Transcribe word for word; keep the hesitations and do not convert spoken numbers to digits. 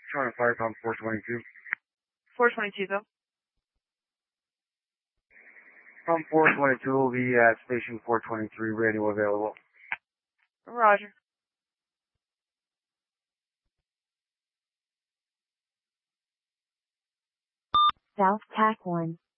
Trying to fire pump four twenty-two. four twenty-two, go. Pump four twenty-two will be at station four twenty-three, radio available. Roger. South Tack one.